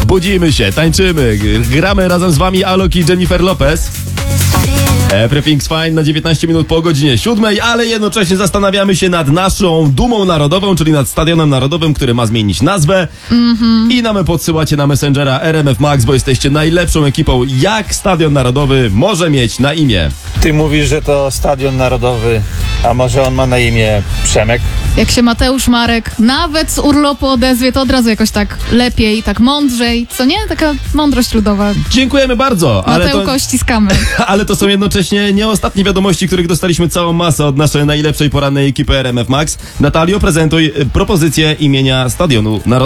Budzimy się, tańczymy, gramy razem z wami Alok i Jennifer Lopez. Everything's fine na 19 minut po godzinie 7, ale jednocześnie zastanawiamy się nad naszą dumą narodową, czyli nad Stadionem Narodowym, który ma zmienić nazwę. I nam podsyłacie na Messengera RMF Max, bo jesteście najlepszą ekipą. Jak Stadion Narodowy może mieć na imię? Ty mówisz, że to Stadion Narodowy, a może on ma na imię Przemek? Jak się Mateusz Marek nawet z urlopu odezwie, to od razu jakoś tak lepiej, tak mądrzej, co nie? Taka mądrość ludowa. Dziękujemy bardzo, Mateuko, ściskamy. ale to są jednocześnie nie ostatnie wiadomości, których dostaliśmy całą masę od naszej najlepszej porannej ekipy RMF Max. Natalio, prezentuj propozycję imienia Stadionu Narodowego.